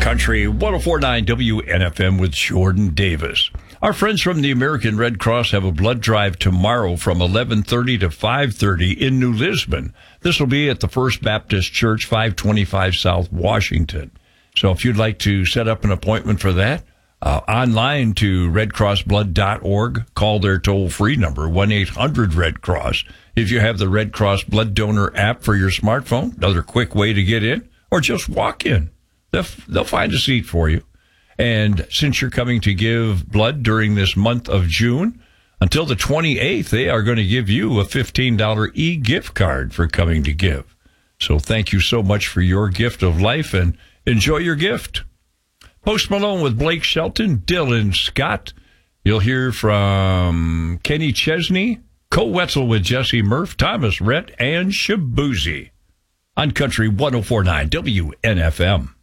Country 104.9 WNFM with Jordan Davis. Our friends from the American Red Cross have a blood drive tomorrow from 11:30 to 5:30 in New Lisbon. This will be at the First Baptist Church, 525 South Washington. So if you'd like to set up an appointment for that, online to redcrossblood.org, call their toll-free number, 1-800-RED-CROSS. If you have the Red Cross Blood Donor app for your smartphone, another quick way to get in, or just walk in. They'll find a seat for you. And since you're coming to give blood during this month of June, until the 28th, they are going to give you a $15 e-gift card for coming to give. So thank you so much for your gift of life, and enjoy your gift. Post Malone with Blake Shelton, Dylan Scott. You'll hear from Kenny Chesney, Cole Wetzel with Jesse Murph, Thomas Rhett, and Shabuzi on Country 104.9 WNFM.